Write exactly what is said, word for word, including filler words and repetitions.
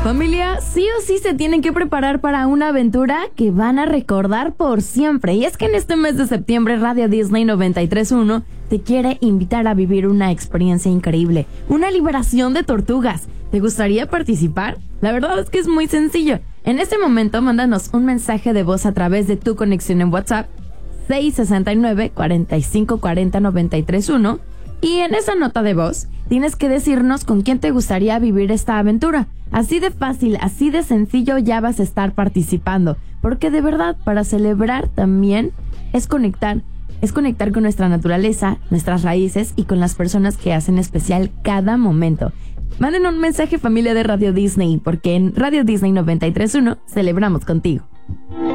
Familia, sí o sí se tienen que preparar para una aventura que van a recordar por siempre. Y es que en este mes de septiembre Radio Disney noventa y tres punto uno te quiere invitar a vivir una experiencia increíble, una liberación de tortugas. ¿Te gustaría participar? La verdad es que es muy sencillo. En este momento, mándanos un mensaje de voz a través de tu conexión en WhatsApp seis seis nueve, cuatro cinco cuatro cero, nueve tres uno y en esa nota de voz tienes que decirnos con quién te gustaría vivir esta aventura. Así de fácil, así de sencillo ya vas a estar participando, porque de verdad para celebrar también es conectar, es conectar con nuestra naturaleza, nuestras raíces y con las personas que hacen especial cada momento. Manden un mensaje, familia de Radio Disney, porque en Radio Disney noventa y tres punto uno celebramos contigo.